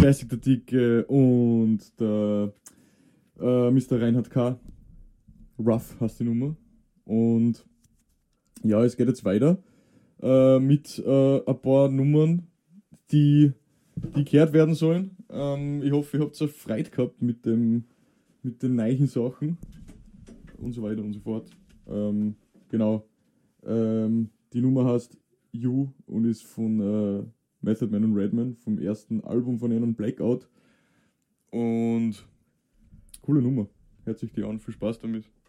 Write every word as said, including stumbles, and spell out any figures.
Classic der Dicke und der äh, Mister Reinhard K. Rough heißt die Nummer. Und ja, es geht jetzt weiter äh, mit äh, ein paar Nummern, die, die gehört werden sollen. Ähm, ich hoffe, ihr habt so Freude gehabt mit, dem, mit den neuen Sachen und so weiter und so fort. Ähm, genau. Ähm, die Nummer heißt You und ist von äh, Method Man und Redman vom ersten Album von ihnen, Blackout. Und coole Nummer. Hört sich die an, viel Spaß damit.